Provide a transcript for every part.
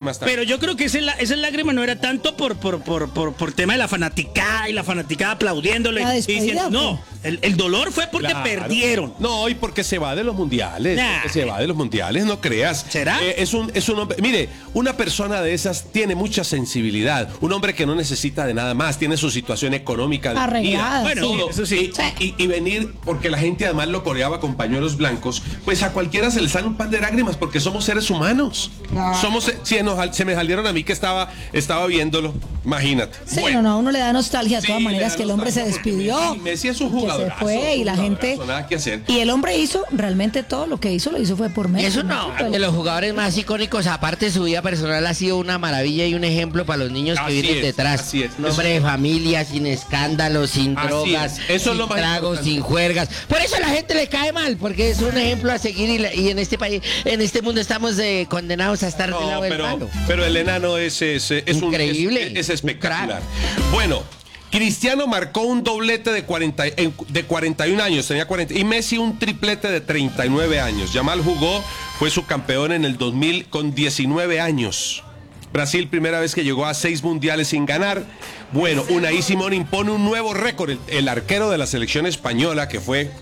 lágrimas también. Pero yo creo que esa lágrima no era tanto por tema de la fanaticada y la fanaticada aplaudiéndole. La Y despedida, diciendo, no, el dolor fue porque perdieron. No, y porque se va de los mundiales. Nah. Se va de los mundiales, no creas. ¿Será? Es un hombre. Mire, una persona de esas tiene mucha sensibilidad. Un hombre que no necesita de nada más, tiene su situación económica Arreglada. Bueno, todo. eso sí. Y venir, porque la gente además lo coreaba con pañuelos blancos, pues a cualquiera se le sale un par de lágrimas porque somos seres humanos. Se me salieron a mí que estaba viéndolo, imagínate. Sí, Bueno. no, a uno le da nostalgia de todas Sí, maneras le da que el hombre se nostalgia porque despidió. Messi es un que jugador. se fue y la gente. Nada que hacer. Y el hombre hizo realmente todo lo que hizo, lo hizo fue por Messi. Eso no, de los jugadores más icónicos, aparte de su vida personal, ha sido una maravilla y un ejemplo para los niños que Así vienen es, detrás. así es. Un hombre de familia, sin escándalos, sin Así drogas, es. Eso es sin lo más tragos, importante. sin juergas. Por eso a la gente le cae mal, porque es un ejemplo a seguir y en este país, en este mundo estamos condenados a estar del lado del palo. pero el enano es Increíble. es espectacular. Un Bueno, Cristiano marcó un doblete de 41 años, tenía 40, y Messi un triplete de 39 años. Yamal jugó, fue su campeón en el 2000 con 19 años. Brasil, primera vez que llegó a 6 mundiales sin ganar. Bueno, Unai Simón impone un nuevo récord, el arquero de la selección española, que fue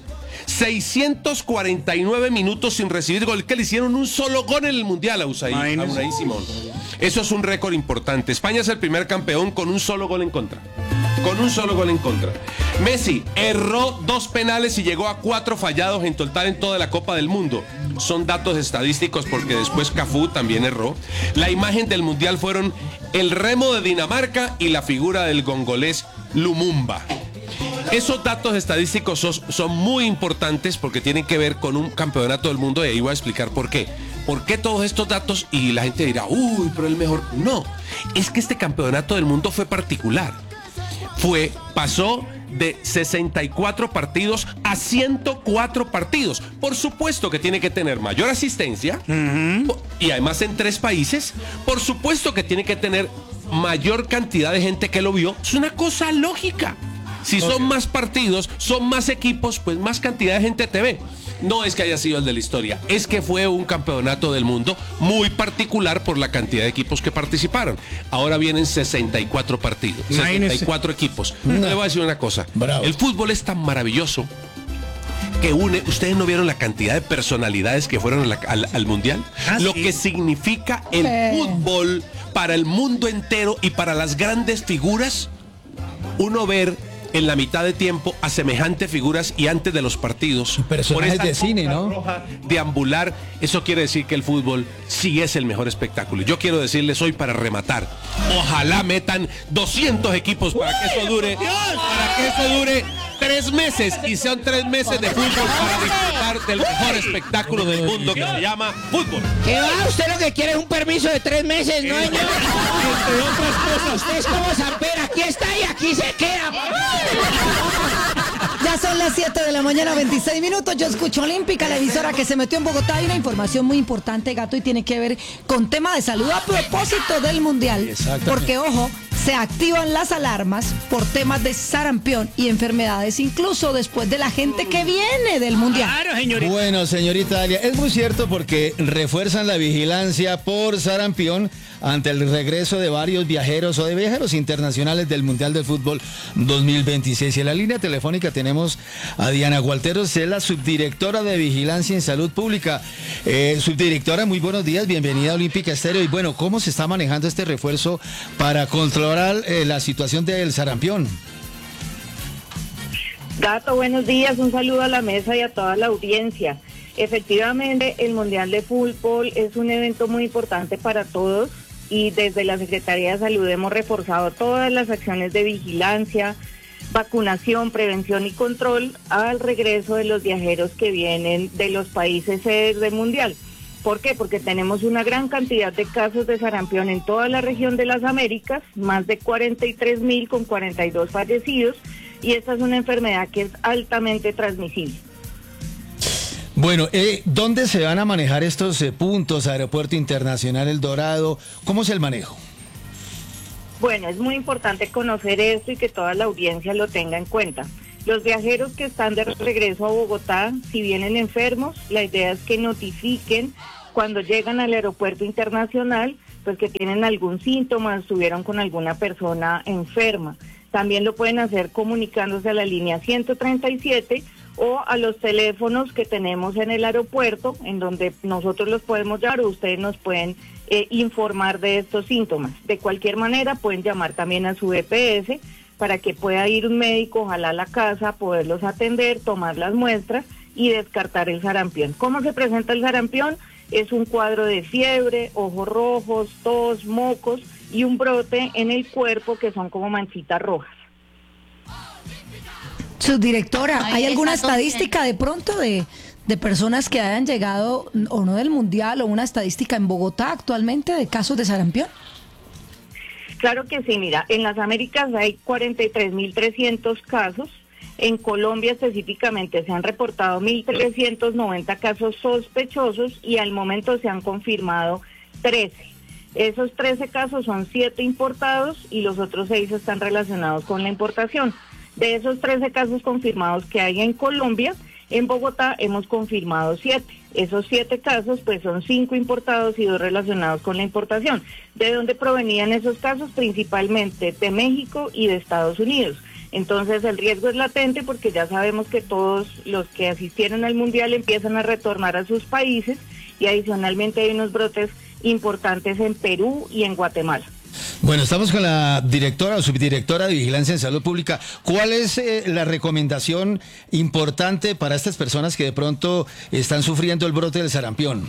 649 minutos sin recibir gol, que le hicieron un solo gol en el mundial a Unai Simón. Eso es un récord importante. España es el primer campeón con un solo gol en contra. Messi erró 2 penales y llegó a 4 fallados en total en toda la Copa del Mundo. Son datos estadísticos porque después Cafú también erró. La imagen del mundial fueron el remo de Dinamarca y la figura del congolés Lumumba. Esos datos estadísticos son muy importantes porque tienen que ver con un campeonato del mundo y ahí voy a explicar por qué. ¿Por qué todos estos datos? Y la gente dirá, uy, pero el mejor. No, es que este campeonato del mundo fue particular. Pasó de 64 partidos a 104 partidos. Por supuesto que tiene que tener mayor asistencia y además en 3 países. Por supuesto que tiene que tener mayor cantidad de gente que lo vio. Es una cosa lógica. Si son más partidos, son más equipos, pues más cantidad de gente te ve. No es que haya sido el de la historia, es que fue un campeonato del mundo muy particular por la cantidad de equipos que participaron. Ahora vienen 64 partidos, 64 equipos. Le voy a decir una cosa, el fútbol es tan maravilloso que une, ustedes no vieron la cantidad de personalidades que fueron al mundial, lo que significa el fútbol para el mundo entero y para las grandes figuras. Uno ver en la mitad de tiempo a semejantes figuras y antes de los partidos personajes de cine, ¿no? Roja, deambular, eso quiere decir que el fútbol sí es el mejor espectáculo. Yo quiero decirles hoy para rematar, ojalá metan 200 equipos para que eso dure 3 meses y sean 3 meses de fútbol para disfrutar del mejor espectáculo del mundo que se llama fútbol. ¿Qué va? Usted lo que quiere es un permiso de 3 meses, ¿no, señor? Entre otras cosas. Usted es como Samper, aquí está y aquí se queda. Ya son las 7 de la mañana, 26 minutos. Yo escucho Olímpica, la emisora que se metió en Bogotá. Hay una información muy importante, Gato, y tiene que ver con tema de salud a propósito del Mundial. Porque, ojo, se activan las alarmas por temas de sarampión y enfermedades, incluso después de la gente que viene del Mundial. Claro, señorita. Bueno, señorita Dalia, es muy cierto porque refuerzan la vigilancia por sarampión ante el regreso de varios viajeros o de viajeros internacionales del Mundial del Fútbol 2026. Y en la línea telefónica tenemos a Diana Gualteros, es la subdirectora de Vigilancia en Salud Pública. Subdirectora, muy buenos días, bienvenida a Olímpica Estéreo. Y bueno, ¿cómo se está manejando este refuerzo para controlar la situación del sarampión? Gato, buenos días, un saludo a la mesa y a toda la audiencia. Efectivamente, el Mundial de Fútbol es un evento muy importante para todos y desde la Secretaría de Salud hemos reforzado todas las acciones de vigilancia, vacunación, prevención y control al regreso de los viajeros que vienen de los países sedes del Mundial. ¿Por qué? Porque tenemos una gran cantidad de casos de sarampión en toda la región de las Américas, más de 43.000 con 42 fallecidos, y esta es una enfermedad que es altamente transmisible. Bueno, ¿dónde se van a manejar estos puntos? Aeropuerto Internacional El Dorado, ¿cómo es el manejo? Bueno, es muy importante conocer esto y que toda la audiencia lo tenga en cuenta. Los viajeros que están de regreso a Bogotá, si vienen enfermos, la idea es que notifiquen cuando llegan al aeropuerto internacional pues que tienen algún síntoma, estuvieron con alguna persona enferma. También lo pueden hacer comunicándose a la línea 137 o a los teléfonos que tenemos en el aeropuerto, en donde nosotros los podemos llamar o ustedes nos pueden informar de estos síntomas. De cualquier manera, pueden llamar también a su EPS para que pueda ir un médico, ojalá a la casa, poderlos atender, tomar las muestras y descartar el sarampión. ¿Cómo se presenta el sarampión? Es un cuadro de fiebre, ojos rojos, tos, mocos y un brote en el cuerpo que son como manchitas rojas. Subdirectora, ¿hay Ahí alguna está estadística de pronto de personas que hayan llegado o no del Mundial o una estadística en Bogotá actualmente de casos de sarampión? Claro que sí, mira, en las Américas hay 43.300 casos. En Colombia específicamente se han reportado 1.390 casos sospechosos y al momento se han confirmado 13. Esos 13 casos son 7 importados y los otros 6 están relacionados con la importación. De esos 13 casos confirmados que hay en Colombia, en Bogotá hemos confirmado 7. Esos 7 casos pues son 5 importados y 2 relacionados con la importación. ¿De dónde provenían esos casos? Principalmente de México y de Estados Unidos. Entonces el riesgo es latente porque ya sabemos que todos los que asistieron al Mundial empiezan a retornar a sus países y adicionalmente hay unos brotes importantes en Perú y en Guatemala. Bueno, estamos con la directora o subdirectora de Vigilancia en Salud Pública. ¿Cuál es la recomendación importante para estas personas que de pronto están sufriendo el brote del sarampión?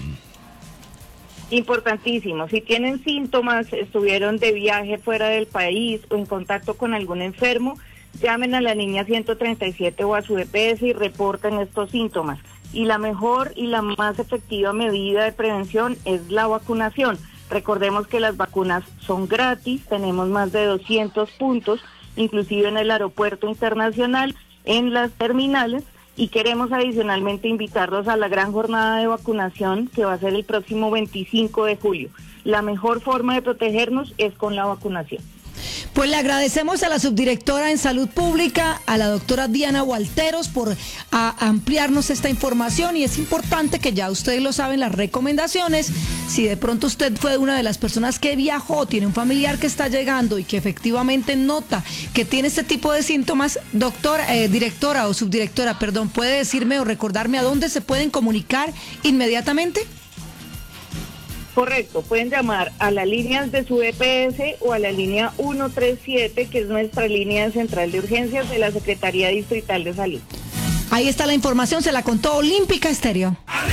Importantísimo. Si tienen síntomas, estuvieron de viaje fuera del país o en contacto con algún enfermo, llamen a la línea 137 o a su EPS y reporten estos síntomas. Y la mejor y la más efectiva medida de prevención es la vacunación. Recordemos que las vacunas son gratis, tenemos más de 200 puntos, inclusive en el aeropuerto internacional, en las terminales, y queremos adicionalmente invitarlos a la gran jornada de vacunación que va a ser el próximo 25 de julio. La mejor forma de protegernos es con la vacunación. Pues le agradecemos a la subdirectora en Salud Pública, a la doctora Diana Walteros, por ampliarnos esta información, y es importante que ya ustedes lo saben, las recomendaciones. Si de pronto usted fue una de las personas que viajó, tiene un familiar que está llegando y que efectivamente nota que tiene este tipo de síntomas, directora o subdirectora, perdón, ¿puede decirme o recordarme a dónde se pueden comunicar inmediatamente? Correcto, pueden llamar a las líneas de su EPS o a la línea 137, que es nuestra línea central de urgencias de la Secretaría Distrital de Salud. Ahí está la información, se la contó Olímpica Estéreo.